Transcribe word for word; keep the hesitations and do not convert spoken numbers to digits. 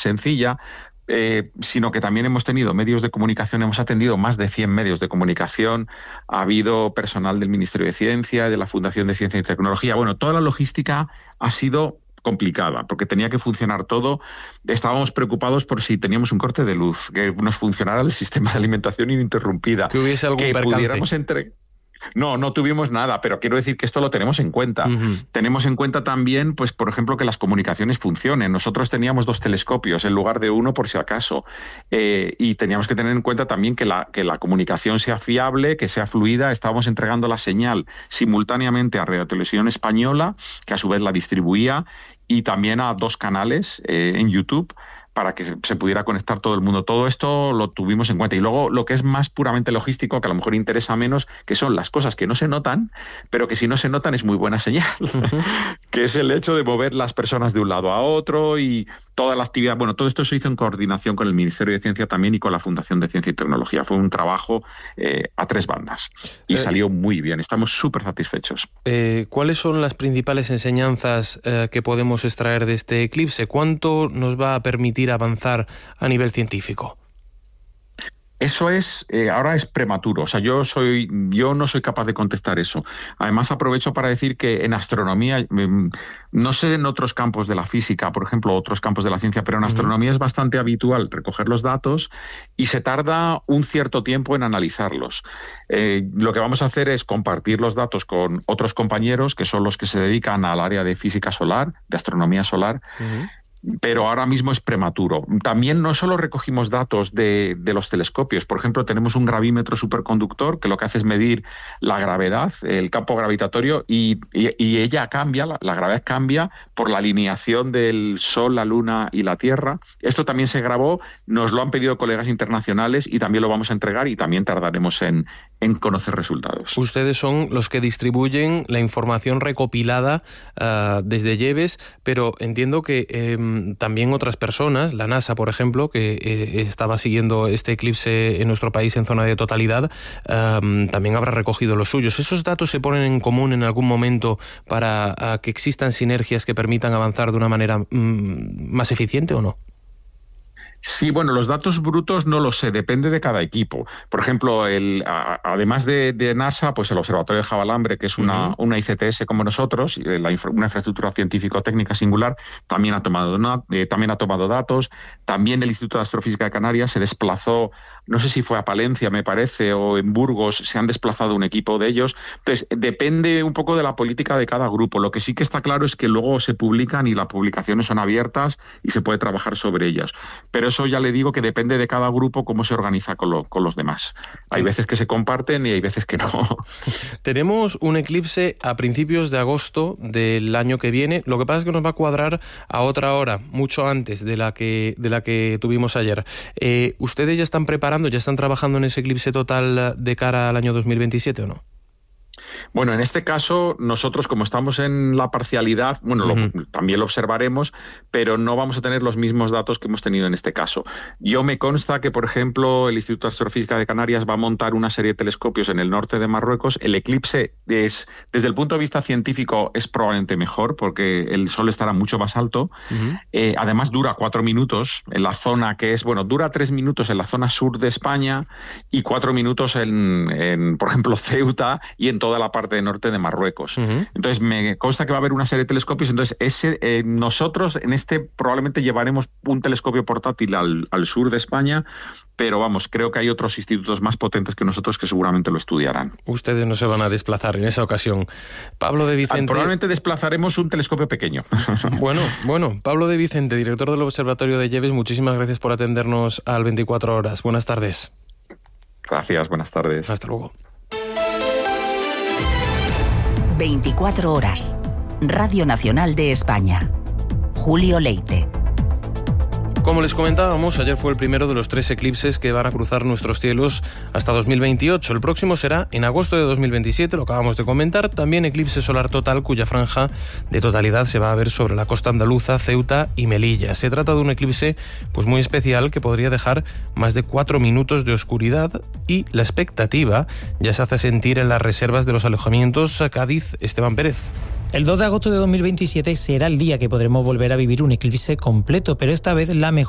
sencilla, eh, sino que también hemos tenido medios de comunicación, hemos atendido más de cien medios de comunicación, ha habido personal del Ministerio de Ciencia, de la Fundación de Ciencia y Tecnología. Bueno, toda la logística ha sido complicada, porque tenía que funcionar todo. Estábamos preocupados por si teníamos un corte de luz, que nos funcionara el sistema de alimentación ininterrumpida, que hubiese algún que percance. pudiéramos entre... No, no tuvimos nada, pero quiero decir que esto lo tenemos en cuenta. Uh-huh. Tenemos en cuenta también, pues, por ejemplo, que las comunicaciones funcionen. Nosotros teníamos dos telescopios en lugar de uno por si acaso. Eh, y teníamos que tener en cuenta también que la, que la comunicación sea fiable, que sea fluida. Estábamos entregando la señal simultáneamente a Radio Televisión Española, que a su vez la distribuía, y también a dos canales eh, en YouTube, para que se pudiera conectar todo el mundo. Todo esto lo tuvimos en cuenta. Y luego lo que es más puramente logístico, que a lo mejor interesa menos, que son las cosas que no se notan, pero que si no se notan es muy buena señal, uh-huh. que es el hecho de mover las personas de un lado a otro y toda la actividad. Bueno, todo esto se hizo en coordinación con el Ministerio de Ciencia también y con la Fundación de Ciencia y Tecnología. Fue un trabajo eh, a tres bandas y eh, salió muy bien. Estamos súper satisfechos. Eh, ¿Cuáles son las principales enseñanzas eh, que podemos extraer de este eclipse? ¿Cuánto nos va a permitir avanzar a nivel científico? Eso es, eh, ahora es prematuro. O sea, yo soy, yo no soy capaz de contestar eso. Además, aprovecho para decir que en astronomía, eh, no sé en otros campos de la física, por ejemplo, otros campos de la ciencia, pero en astronomía uh-huh. es bastante habitual recoger los datos y se tarda un cierto tiempo en analizarlos. Eh, lo que vamos a hacer es compartir los datos con otros compañeros que son los que se dedican al área de física solar, de astronomía solar. Uh-huh. Pero ahora mismo es prematuro. También no solo recogimos datos de, de los telescopios. Por ejemplo, tenemos un gravímetro superconductor que lo que hace es medir la gravedad, el campo gravitatorio, y, y, y ella cambia, la, la gravedad cambia por la alineación del Sol, la Luna y la Tierra. Esto también se grabó, nos lo han pedido colegas internacionales y también lo vamos a entregar y también tardaremos en, en conocer resultados. Ustedes son los que distribuyen la información recopilada uh, desde Lleves, pero entiendo que eh, también otras personas, la NASA, por ejemplo, que eh, estaba siguiendo este eclipse en nuestro país en zona de totalidad, um, también habrá recogido los suyos. ¿Esos datos se ponen en común en algún momento para uh, que existan sinergias que permitan avanzar de una manera um, más eficiente o no? Sí, bueno, los datos brutos no lo sé, depende de cada equipo. Por ejemplo, el, a, además de, de NASA, pues el Observatorio de Javalambre, que es una, uh-huh. una I C T S como nosotros, la infra, una infraestructura científico-técnica singular, también ha tomado eh, también ha tomado datos. También el Instituto de Astrofísica de Canarias se desplazó, no sé si fue a Palencia, me parece, o en Burgos, se han desplazado un equipo de ellos. Entonces, depende un poco de la política de cada grupo. Lo que sí que está claro es que luego se publican y las publicaciones son abiertas y se puede trabajar sobre ellas. Pero eso ya le digo que depende de cada grupo cómo se organiza con, lo, con los demás. Hay veces que se comparten y hay veces que no. Tenemos un eclipse a principios de agosto del año que viene. Lo que pasa es que nos va a cuadrar a otra hora, mucho antes de la que, de la que tuvimos ayer. Eh, ¿Ustedes ya están preparando, ya están trabajando en ese eclipse total de cara al año dos mil veintisiete o no? Bueno, en este caso, nosotros como estamos en la parcialidad, bueno, lo, uh-huh. también lo observaremos, pero no vamos a tener los mismos datos que hemos tenido en este caso. Yo me consta que, por ejemplo, el Instituto de Astrofísica de Canarias va a montar una serie de telescopios en el norte de Marruecos. El eclipse es, desde el punto de vista científico, es probablemente mejor porque el Sol estará mucho más alto. Uh-huh. Eh, además, dura cuatro minutos en la zona que es, bueno, dura tres minutos en la zona sur de España y cuatro minutos en, en por ejemplo, Ceuta y en toda la parte norte de Marruecos. Uh-huh. Entonces me consta que va a haber una serie de telescopios. Entonces ese, eh, nosotros en este probablemente llevaremos un telescopio portátil al, al sur de España, pero vamos, creo que hay otros institutos más potentes que nosotros que seguramente lo estudiarán. Ustedes no se van a desplazar en esa ocasión. Pablo de Vicente... Probablemente desplazaremos un telescopio pequeño. Bueno, bueno, Pablo de Vicente, director del Observatorio de Lleves, muchísimas gracias por atendernos al veinticuatro horas. Buenas tardes. Gracias, buenas tardes. Hasta luego. veinticuatro horas. Radio Nacional de España. Julio Leite. Como les comentábamos, ayer fue el primero de los tres eclipses que van a cruzar nuestros cielos hasta dos mil veintiocho. El próximo será en agosto de dos mil veintisiete, lo acabamos de comentar. También eclipse solar total, cuya franja de totalidad se va a ver sobre la costa andaluza, Ceuta y Melilla. Se trata de un eclipse pues muy especial que podría dejar más de cuatro minutos de oscuridad y la expectativa ya se hace sentir en las reservas de los alojamientos a Cádiz. Esteban Pérez. El dos de agosto de dos mil veintisiete será el día que podremos volver a vivir un eclipse completo, pero esta vez la mejor